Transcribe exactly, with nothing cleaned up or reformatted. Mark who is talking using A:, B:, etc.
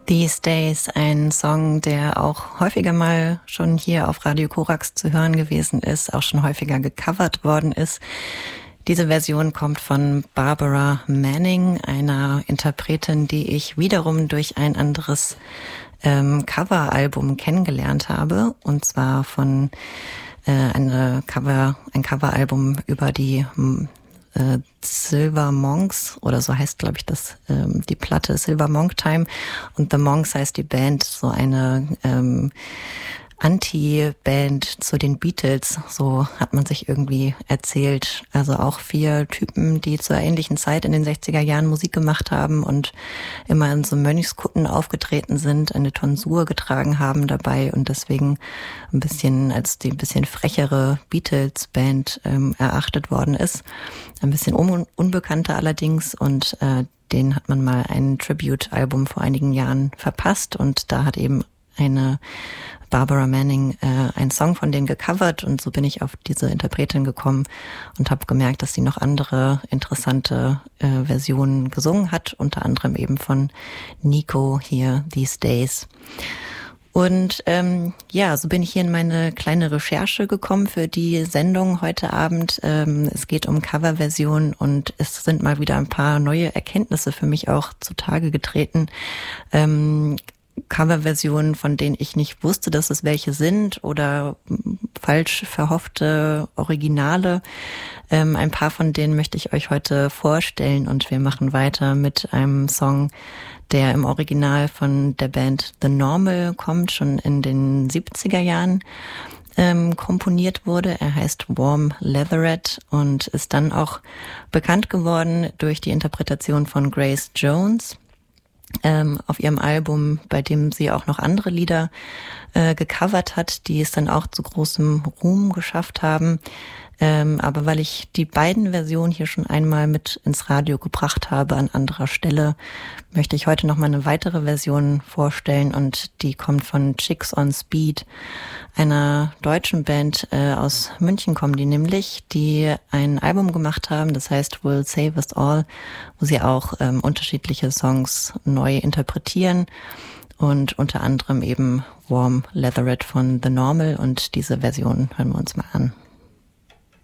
A: These Days, ein Song, der auch häufiger mal schon hier auf Radio Korax zu hören gewesen ist, auch schon häufiger gecovert worden ist. Diese Version kommt von Barbara Manning, einer Interpretin, die ich wiederum durch ein anderes ähm, Coveralbum kennengelernt habe, und zwar von äh, eine Cover, ein Coveralbum über die äh, Silver Monks, oder so heißt, glaube ich, das ähm, die Platte Silver Monk Time, und The Monks heißt die Band, so eine ähm, Anti-Band zu den Beatles, so hat man sich irgendwie erzählt. Also auch vier Typen, die zur ähnlichen Zeit in den sechziger Jahren Musik gemacht haben und immer in so Mönchskutten aufgetreten sind, eine Tonsur getragen haben dabei und deswegen ein bisschen als die ein bisschen frechere Beatles-Band ähm, erachtet worden ist. Ein bisschen un- unbekannter allerdings, und äh, den hat man mal ein Tribute-Album vor einigen Jahren verpasst, und da hat eben eine Barbara Manning äh, einen Song von denen gecovert, und so bin ich auf diese Interpretin gekommen und habe gemerkt, dass sie noch andere interessante äh, Versionen gesungen hat, unter anderem eben von Nico hier, These Days. Und ähm, ja, so bin ich hier in meine kleine Recherche gekommen für die Sendung heute Abend. Ähm, es geht um Coverversionen, und es sind mal wieder ein paar neue Erkenntnisse für mich auch zutage getreten. Ähm, Coverversionen, von denen ich nicht wusste, dass es welche sind, oder falsch verhoffte Originale. Ähm, ein paar von denen möchte ich euch heute vorstellen, und wir machen weiter mit einem Song, der im Original von der Band The Normal kommt, schon in den siebziger Jahren ähm, komponiert wurde. Er heißt Warm Leatherette und ist dann auch bekannt geworden durch die Interpretation von Grace Jones Ähm, auf ihrem Album, bei dem sie auch noch andere Lieder äh, gecovert hat, die es dann auch zu großem Ruhm geschafft haben. Ähm, aber weil ich die beiden Versionen hier schon einmal mit ins Radio gebracht habe an anderer Stelle, möchte ich heute noch mal eine weitere Version vorstellen, und die kommt von Chicks on Speed, einer deutschen Band äh, aus München kommen die nämlich, die ein Album gemacht haben, das heißt We'll Save Us All, wo sie auch ähm, unterschiedliche Songs neu interpretieren, und unter anderem eben Warm Leatherette von The Normal, und diese Version hören wir uns mal an.